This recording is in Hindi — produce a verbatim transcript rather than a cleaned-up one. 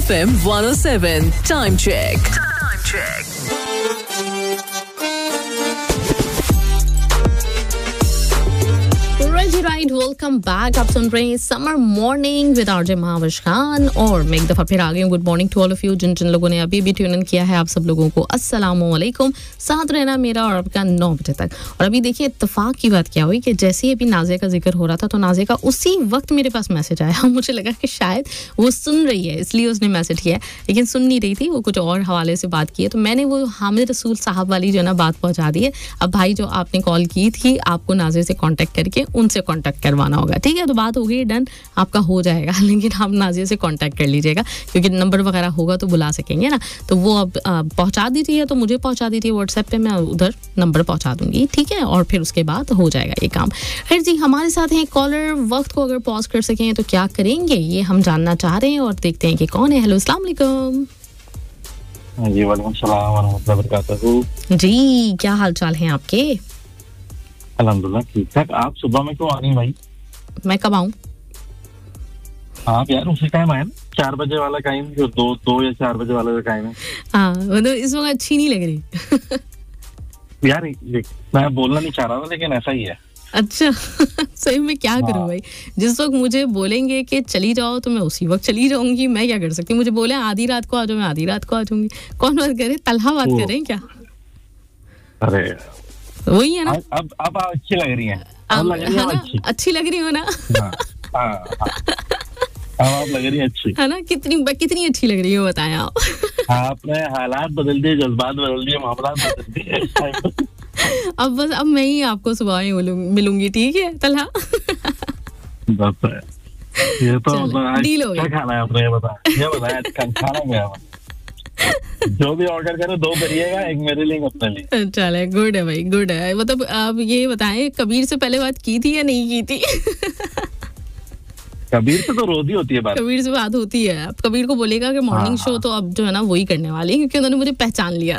F M one oh seven. Time check. Time check. Right welcome back आप सुन रहे हैं summer morning with RJ Mahavish Khan और मैं एक दफ़ा फिर आ गई हूँ. Good morning to all of you. जिन जिन लोगों ने अभी भी ट्यून इन किया है आप सब लोगों को अस्सलामु अलैकुम. साथ रहना मेरा और आपका नौ बजे तक. और अभी देखिए इत्तेफाक की बात क्या हुई कि जैसे ही अभी नाज़िया का जिक्र हो रहा था तो नाज़िया का उसी वक्त मेरे पास मैसेज आया. मुझे लगा कि शायद वो सुन रही है इसलिए उसने मैसेज किया, लेकिन सुन नहीं रही थी, वो कुछ और हवाले से बात की है. तो मैंने वो हामिद रसूल साहब वाली जो है ना बात पहुँचा दी है. अब भाई जो आपने कॉल की थी आपको नाज़िया से कॉन्टैक्ट करके उनसे कॉन्टैक्ट करवाना होगा. ठीक है, तो बात हो गई डन, आपका हो जाएगा. लेकिन आप नाज़िया से कांटेक्ट कर लीजिएगा क्योंकि नंबर वगैरह होगा तो बुला सकेंगे ना. तो वो अब पहुंचा दीजिए, तो मुझे पहुंचा दीजिए व्हाट्सएप पे, मैं उधर नंबर पहुंचा दूंगी. ठीक है, और फिर उसके बाद हो जाएगा ये काम. खैर जी, हमारे साथ हैं कॉलर. वक्त को अगर पॉज कर सकें तो क्या करेंगे ये हम जानना चाह रहे हैं और देखते हैं कि कौन है. हेलो, अस्सलाम वालेकुम. जी वालेकुम सलाम व रहमतुल्लाहि व बरकातहू. जी, क्या हाल चाल हैं आपके? अल्हम्दुलिल्लाह ठीक ठाक. आप सुबह में क्यों आ रही भाई? मैं कब आऊँ? आप यार उसी टाइम आए ना, चार बजे वाला टाइम, जो दो दो या चार बजे वाला टाइम है. हाँ, मतलब इस वक्त अच्छी नहीं लग रही. यार मैं बोलना नहीं चाह रहा था लेकिन ऐसा ही है. अच्छा. सही में क्या करूं भाई, जिस वक्त मुझे बोलेंगे कि चली जाओ तो मैं उसी वक्त चली जाऊंगी. मैं क्या कर सकती हूँ? मुझे बोले आधी रात को आ जाओ, मैं आधी रात को आ जाऊंगी. कौन बात करे? तलहा बात कर रहे हैं क्या? अरे वही है ना. अब अब अच्छी लग रही है. अब लग रही है अच्छी. अच्छी लग रही हो ना. हाँ, हाँ, अब आप लग रही है अच्छी है ना. कितनी कितनी अच्छी लग रही हो बताएं आप. आपने हालात बदल दिए, जज्बात बदल दिए, मामलात बदल दिए. अब बस अब मैं ही आपको सुबह ही मिलूंगी. ठीक है तलहा. बस ये तो डील हो गई. क्या खाना है आपने ये बता ये बताया खाना क्या है? जो भी ऑर्डर करो दो करिएगा, एक मेरे लिए अपने लिए. चले, गुड है भाई, गुड है. मतलब आप ये बताएं कबीर से पहले बात की थी या नहीं की थी? कबीर से तो रोज ही होती है बात. कबीर से बात होती है. अब कबीर को बोलेगा कि मॉर्निंग शो तो अब जो है ना वही करने वाले हैं क्योंकि उन्होंने मुझे पहचान लिया